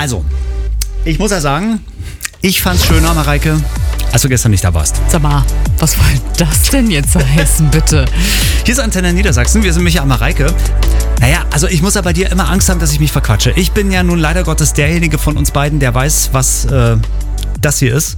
Also, ich muss ja sagen, ich fand's schöner, Mareike, als du gestern nicht da warst. Sag mal, was soll das denn jetzt heißen, bitte? Hier ist Antenne Niedersachsen, wir sind Micha und Mareike. Naja, also ich muss ja bei dir immer Angst haben, dass ich mich verquatsche. Ich bin ja nun leider Gottes derjenige von uns beiden, der weiß, was das hier ist.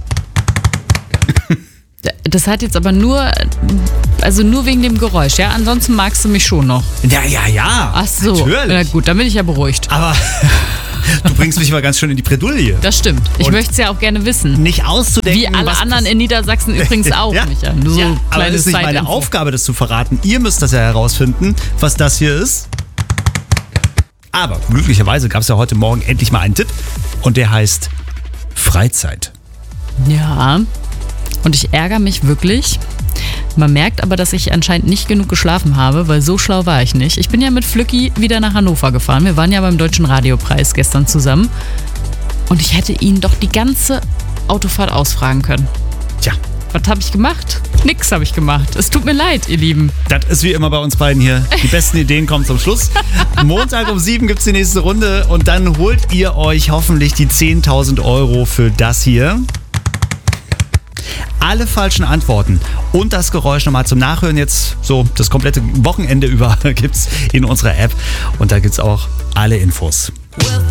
Das hat jetzt aber nur wegen dem Geräusch, ja? Ansonsten magst du mich schon noch. Ja. Ach so, natürlich. Na gut, dann bin ich ja beruhigt. Aber du bringst mich mal ganz schön in die Bredouille. Das stimmt. Ich möchte es ja auch gerne wissen. Nicht auszudenken. Wie alle anderen in Niedersachsen übrigens auch, ja, Micha. Nur so aber das ist nicht meine Aufgabe, das zu verraten. Ihr müsst das ja herausfinden, was das hier ist. Aber glücklicherweise gab es ja heute Morgen endlich mal einen Tipp. Und der heißt Freizeit. Ja, und ich ärgere mich wirklich. Man merkt aber, dass ich anscheinend nicht genug geschlafen habe, weil so schlau war ich nicht. Ich bin ja mit Flücki wieder nach Hannover gefahren. Wir waren ja beim Deutschen Radiopreis gestern zusammen. Und ich hätte ihn doch die ganze Autofahrt ausfragen können. Tja. Was habe ich gemacht? Nix habe ich gemacht. Es tut mir leid, ihr Lieben. Das ist wie immer bei uns beiden hier. Die besten Ideen kommen zum Schluss. Montag um 7 gibt es die nächste Runde und dann holt ihr euch hoffentlich die 10.000 Euro für das hier. Alle falschen Antworten und das Geräusch nochmal zum Nachhören jetzt so das komplette Wochenende über gibt's in unserer App und da gibt's auch alle Infos.